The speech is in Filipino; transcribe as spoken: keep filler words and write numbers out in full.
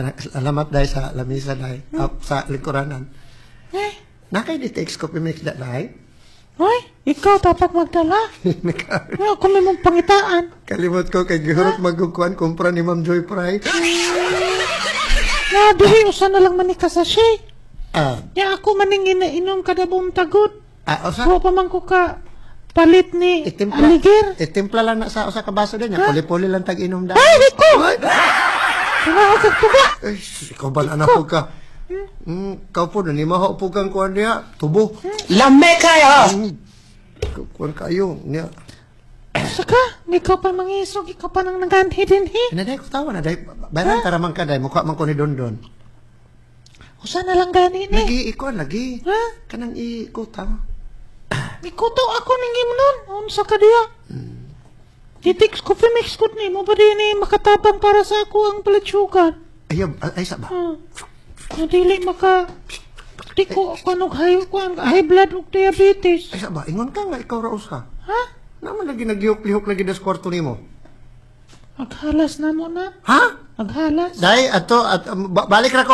Ah, alamat dahil sa lamisa dahil. Hmm. Up sa lingkuranan. Eh, Nakay di takes coffee mix that dahil. hoy, ikaw dapat magdala. Wala ko may mong pangitaan. Kalimot ko kay gihurot magkukuan kumpra ni Ma'am Joy Fry. Na, dili, usa na lang manika sa siya. Ah, Ya ako maning inainom kada buong tagot. ah, usa. Wa pa man ko ka palit ni Itimpla. Aligir. Itimpla lang na sa usa ka baso din. Puli-puli lang tag-inom dahil. Ay, Rico! Tumawa ka ko ba? Ay, sus, ikaw ba na napog ka? Hmm, ikaw po, nanimaho po kang kuhan niya. Tubo. Lame kayo! Hmm, kuhan kayo. Niya. Saka, ikaw pa mangisog, ikaw pa nang naganhi din hi. Naday ko tawa na. Day, bayan ka raman ka day. Mukha man ko ni Dondon. Usa na lang gani ni. Lagi, ikuan, lagi. Ha? Kanang ikutaw. Ikuto ako ning imnon. Unsa ka diya? Titix ko mix ko ni mo ba din ni makatabang para sa ako ang palit-sugar. Ayaw, ay, sa ba? Ha. Nadili maka di ko kanog high ko ang high blood ug diabetes. Ay, sa ba? Ingon ka nga, ikaw raos ka. Ha? Naman lagi nagyok-lihok lagi das kwarto ni mo. Aghalas na mo na. Ha? Aghalas. Day, ato, at, um, ba- balik ra ko.